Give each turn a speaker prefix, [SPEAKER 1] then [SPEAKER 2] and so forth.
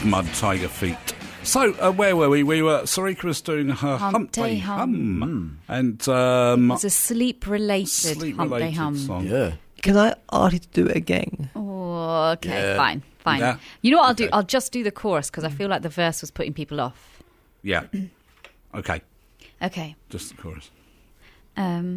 [SPEAKER 1] Mud Tiger Feet. So, where were we? We were, Sarika was doing her Hump Day Hum. And
[SPEAKER 2] it's a sleep-related Hump Day Hum
[SPEAKER 1] song.
[SPEAKER 3] Yeah.
[SPEAKER 4] Can I ask you to do it again?
[SPEAKER 2] Oh, okay,
[SPEAKER 3] Yeah.
[SPEAKER 2] fine.
[SPEAKER 1] Yeah.
[SPEAKER 2] You know what I'll do? I'll just do the chorus because I feel like the verse was putting people off.
[SPEAKER 1] Yeah. Okay.
[SPEAKER 2] Okay.
[SPEAKER 1] Just the chorus.